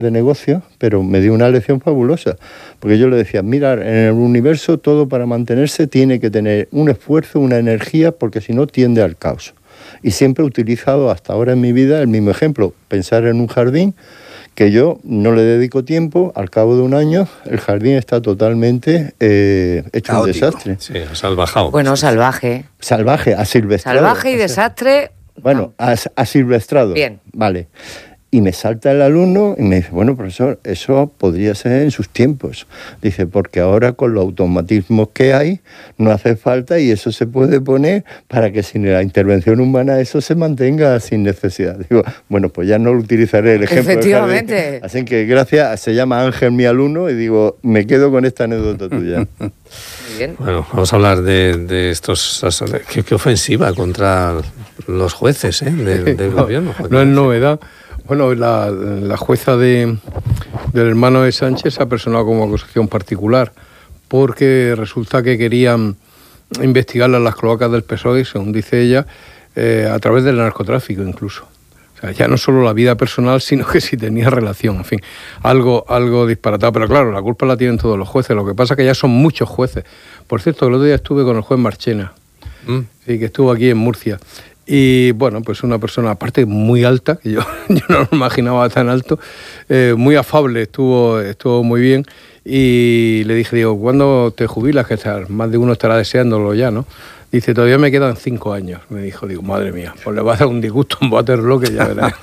de negocio, pero me dio una lección fabulosa, porque yo le decía, mira, en el universo todo para mantenerse tiene que tener un esfuerzo, una energía, porque si no tiende al caos. Y siempre he utilizado hasta ahora en mi vida el mismo ejemplo, pensar en un jardín, que yo no le dedico tiempo, al cabo de un año el jardín está totalmente hecho un desastre. Sí, salvajado. Bueno, salvaje. Salvaje, asilvestrado. Salvaje y desastre. Bueno, asilvestrado. Bien. Vale. Y me salta el alumno y me dice, bueno, profesor, eso podría ser en sus tiempos. Dice, porque ahora con los automatismos que hay, no hace falta y eso se puede poner para que sin la intervención humana eso se mantenga sin necesidad. Digo, bueno, pues ya no lo utilizaré el ejemplo. Efectivamente. Así que gracias, se llama Ángel mi alumno y digo, me quedo con esta anécdota tuya. Muy bien. Bueno, vamos a hablar de estos... Qué ofensiva contra los jueces del gobierno. Joaquín. No es novedad. Bueno, la jueza del hermano de Sánchez se ha personado como acusación particular porque resulta que querían investigar las cloacas del PSOE, según dice ella, a través del narcotráfico incluso. O sea, ya no solo la vida personal, sino que si tenía relación, en fin, algo disparatado. Pero claro, la culpa la tienen todos los jueces. Lo que pasa es que ya son muchos jueces. Por cierto, el otro día estuve con el juez Marchena, sí, que estuvo aquí en Murcia. Y bueno, pues una persona aparte muy alta, que yo no lo imaginaba tan alto, muy afable, estuvo muy bien. Y le dije, digo, ¿cuándo te jubilas? Que más de uno estará deseándolo ya, ¿no? Dice, todavía me quedan 5 años. Me dijo, digo, madre mía, pues le va a dar un disgusto en Waterloo que ya verás.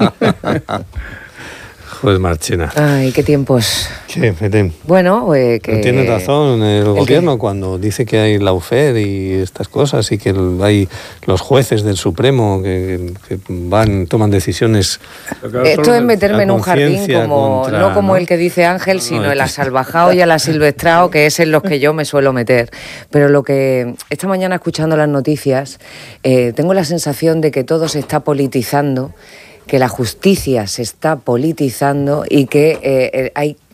Juez Marchena. Ay, qué tiempos. ¿Qué? Bueno, que... Tiene razón el gobierno cuando dice que hay lawfare y estas cosas y que hay los jueces del Supremo que toman decisiones. Esto es meterme en un jardín no como el que dice Ángel, sino el asalvajado y el asilvestrado, que es en los que yo me suelo meter. Pero lo que esta mañana escuchando las noticias, tengo la sensación de que todo se está politizando, que la justicia se está politizando y que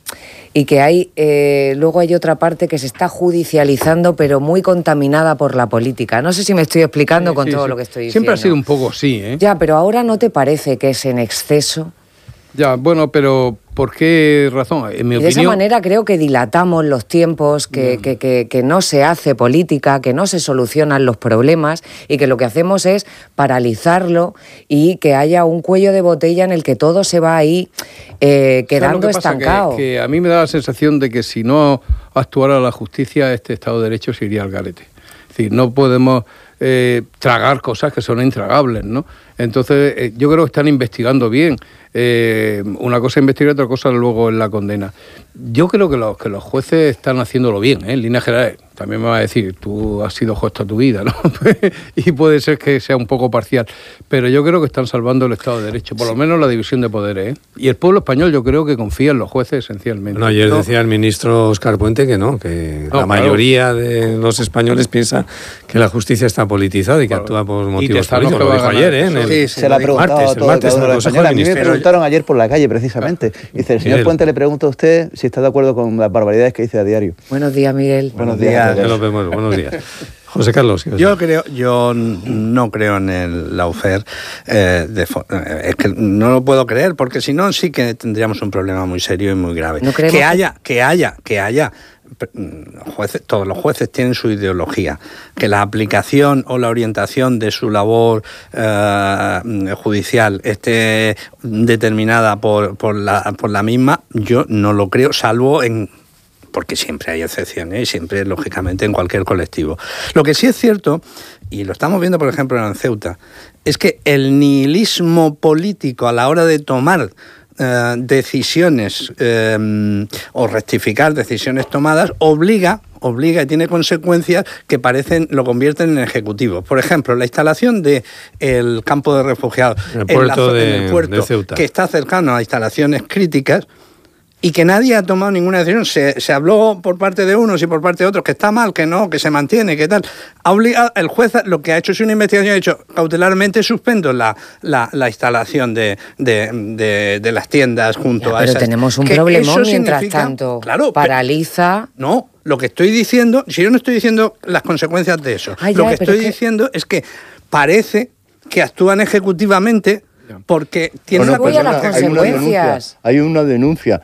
luego hay otra parte que se está judicializando, pero muy contaminada por la política. No sé si me estoy explicando con todo lo que estoy diciendo. Siempre ha sido un poco así, ¿eh? Ya, pero ahora ¿no te parece que es en exceso? Ya, bueno, pero ¿por qué razón? En mi opinión... De esa manera creo que dilatamos los tiempos, que no se hace política, que no se solucionan los problemas y que lo que hacemos es paralizarlo y que haya un cuello de botella en el que todo se va ahí quedando estancado. Que a mí me da la sensación de que si no actuara la justicia, este Estado de Derecho se iría al garete. Es decir, no podemos tragar cosas que son intragables, ¿no? Entonces, yo creo que están investigando bien. Una cosa es investigar, otra cosa luego es la condena. Yo creo que los jueces están haciéndolo bien, en líneas generales. También me va a decir, tú has sido juez toda tu vida, ¿no? Y puede ser que sea un poco parcial. Pero yo creo que están salvando el Estado de Derecho, por lo menos la división de poderes, ¿eh? Y el pueblo español yo creo que confía en los jueces esencialmente. Bueno, ayer decía el ministro Óscar Puente que no, la mayoría de los españoles piensa que la justicia está politizada y que actúa por motivos políticos. Lo dijo ayer, ¿eh? Se la ha preguntado a todos los españoles. A mí me preguntaron ayer por la calle, precisamente. Dice, el señor Puente le pregunta a usted si está de acuerdo con las barbaridades que dice a diario. Buenos días, Miguel. Buenos días. Ya nos vemos, buenos días. José Carlos. Yo no creo en el lawfare. Es que no lo puedo creer, porque si no sí que tendríamos un problema muy serio y muy grave. ¿No que haya todos los jueces tienen su ideología, que la aplicación o la orientación de su labor judicial esté determinada por la misma, yo no lo creo, salvo porque siempre hay excepciones y siempre, lógicamente, en cualquier colectivo. Lo que sí es cierto, y lo estamos viendo, por ejemplo, en Ceuta, es que el nihilismo político a la hora de tomar decisiones o rectificar decisiones tomadas obliga y tiene consecuencias que lo convierten en ejecutivos. Por ejemplo, la instalación del campo de refugiados en el puerto de Ceuta, que está cercano a instalaciones críticas, y que nadie ha tomado ninguna decisión. Se habló por parte de unos y por parte de otros que está mal, que no, que se mantiene, que tal. Ha obligado, el juez lo que ha hecho es una investigación, ha hecho cautelarmente suspendo la instalación de las tiendas junto a esas. Pero tenemos un problema mientras tanto. Claro, paraliza. No, lo que estoy diciendo, si yo no estoy diciendo las consecuencias de eso, lo que estoy diciendo es que parece que actúan ejecutivamente porque tiene las consecuencias. Hay una denuncia.